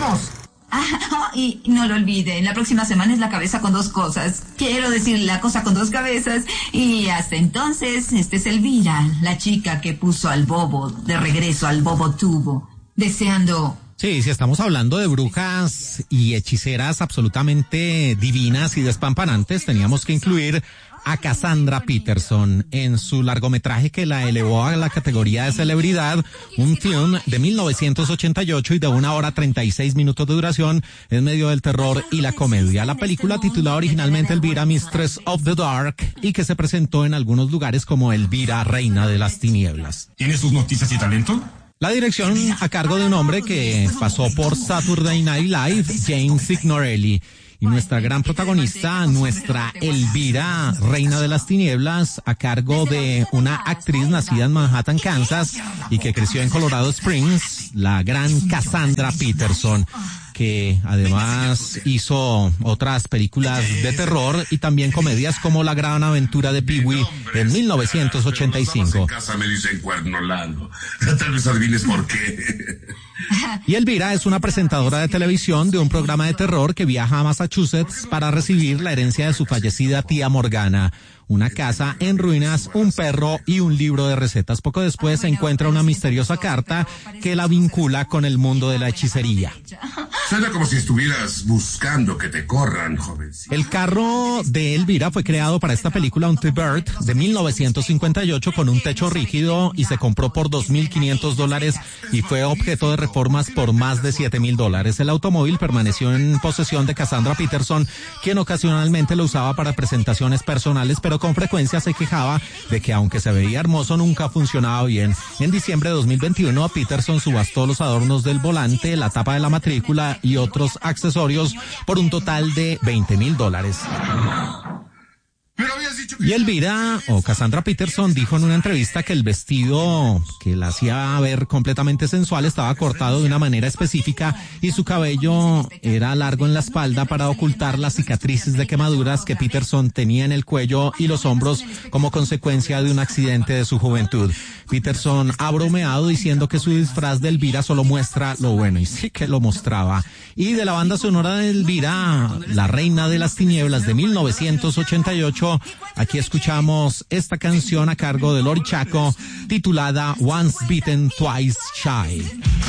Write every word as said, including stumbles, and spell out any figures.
¡Vamos! Ah, y no lo olviden, la próxima semana es la cabeza con dos cosas. Quiero decir, la cosa con dos cabezas. Y hasta entonces, este es Elvira, la chica que puso al bobo de regreso al bobo tubo, deseando... Sí, si estamos hablando de brujas y hechiceras absolutamente divinas y despampanantes, teníamos que incluir a Cassandra Peterson en su largometraje que la elevó a la categoría de celebridad, un film de mil novecientos ochenta y ocho y de una hora treinta y seis minutos de duración en medio del terror y la comedia. La película titulada originalmente Elvira, Mistress of the Dark, y que se presentó en algunos lugares como Elvira, Reina de las Tinieblas. ¿Tiene sus noticias y talento? La dirección a cargo de un hombre que pasó por Saturday Night Live, James Signorelli. Y nuestra gran protagonista, nuestra Elvira, Reina de las Tinieblas, a cargo de una actriz nacida en Manhattan, Kansas, y que creció en Colorado Springs, la gran Cassandra Peterson, que además hizo otras películas de terror y también comedias como La Gran Aventura de Pee-wee en mil novecientos ochenta y cinco. En casa me dicen cuernolando. Tal vez adivines por qué. Y Elvira es una presentadora de televisión de un programa de terror que viaja a Massachusetts para recibir la herencia de su fallecida tía Morgana. Una casa en ruinas, un perro y un libro de recetas. Poco después se encuentra una misteriosa carta que la vincula con el mundo de la hechicería. Suena como si estuvieras buscando que te corran, jovencito. El carro de Elvira fue creado para esta película, un T-Bird, de mil novecientos cincuenta y ocho con un techo rígido y se compró por dos mil quinientos dólares y fue objeto de reformas por más de siete mil dólares. El automóvil permaneció en posesión de Cassandra Peterson, quien ocasionalmente lo usaba para presentaciones personales, pero con frecuencia se quejaba de que aunque se veía hermoso nunca funcionaba bien. En diciembre de dos mil veintiuno, Peterson subastó los adornos del volante, la tapa de la matrícula y otros accesorios por un total de veinte mil dólares. Y Elvira, o Cassandra Peterson, dijo en una entrevista que el vestido que la hacía ver completamente sensual estaba cortado de una manera específica y su cabello era largo en la espalda para ocultar las cicatrices de quemaduras que Peterson tenía en el cuello y los hombros como consecuencia de un accidente de su juventud. Peterson ha bromeado diciendo que su disfraz de Elvira solo muestra lo bueno, y sí que lo mostraba. Y de la banda sonora de Elvira, La Reina de las Tinieblas de mil novecientos ochenta y ocho, aquí escuchamos esta canción a cargo de Lori Chaco titulada Once Bitten, Twice Shy.